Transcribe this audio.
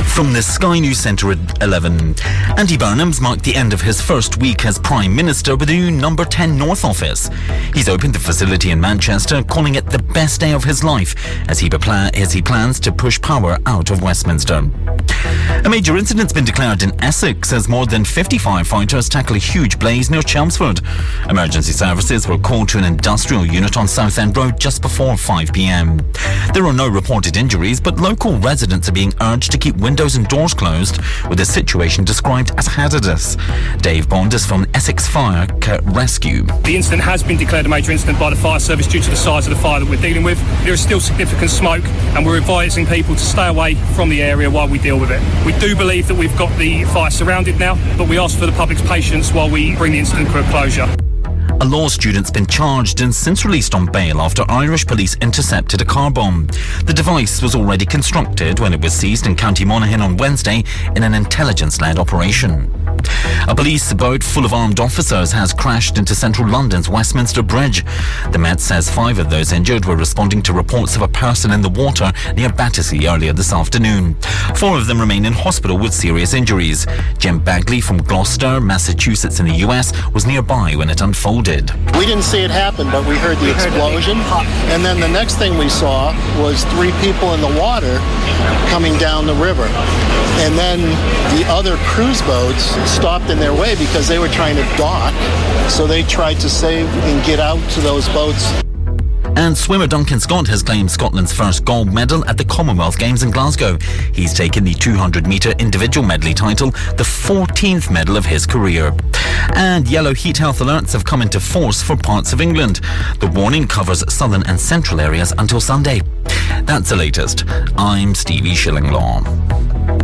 From the Sky News Centre at 11. Andy Burnham's marked the end of his first week as Prime Minister with the new Number 10 North office. He's opened the facility in Manchester, calling it the best day of his life as he plans to push power out of Westminster. A major incident's been declared in Essex as more than 50 firefighters tackle a huge blaze near Chelmsford. Emergency services were called to an industrial unit on Southend Road just before 5 p.m. There are no reported injuries, but local residents are being urged to keep windows and doors closed, with the situation described as hazardous. Dave Bond is from Essex Fire Rescue. The incident has been declared a major incident by the fire service due to the size of the fire that we're dealing with. There is still significant smoke, and we're advising people to stay away from the area while we deal with it. We do believe that we've got the fire surrounded now, but we ask for the public's patience while we bring the incident to a closure. A law student's been charged and since released on bail after Irish police intercepted a car bomb. The device was already constructed when it was seized in County Monaghan on Wednesday in an intelligence-led operation. A police boat full of armed officers has crashed into central London's Westminster Bridge. The Met says 5 of those injured were responding to reports of a person in the water near Battersea earlier this afternoon. 4 of them remain in hospital with serious injuries. Jim Bagley from Gloucester, Massachusetts in the US was nearby when it unfolded. We didn't see it happen, but we heard the explosion. And then the next thing we saw was 3 people in the water coming down the river. And then the other cruise boats stopped in their way because they were trying to dock. So they tried to save and get out to those boats. And swimmer Duncan Scott has claimed Scotland's first gold medal at the Commonwealth Games in Glasgow. He's taken the 200-metre individual medley title, the 14th medal of his career. And yellow heat health alerts have come into force for parts of England. The warning covers southern and central areas until Sunday. That's the latest. I'm Stevie Shillinglaw.